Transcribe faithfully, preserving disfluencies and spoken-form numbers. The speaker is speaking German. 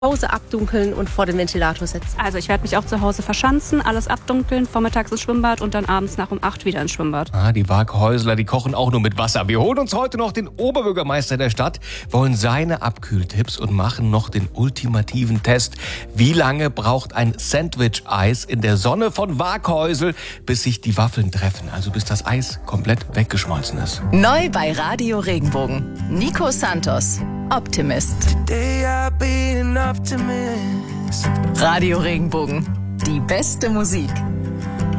Hause abdunkeln und vor den Ventilator setzen. Also ich werde mich auch zu Hause verschanzen, alles abdunkeln, vormittags ins Schwimmbad und dann abends nach um acht wieder ins Schwimmbad. Ah, die Waaghäusler, die kochen auch nur mit Wasser. Wir holen uns heute noch den Oberbürgermeister der Stadt, wollen seine Abkühltipps und machen noch den ultimativen Test. Wie lange braucht ein Sandwich-Eis in der Sonne von Waaghäusel, bis sich die Waffeln treffen? Also bis das Eis komplett weggeschmolzen ist. Neu bei Radio Regenbogen. Nico Santos, Optimist. Radio Regenbogen. Die beste Musik.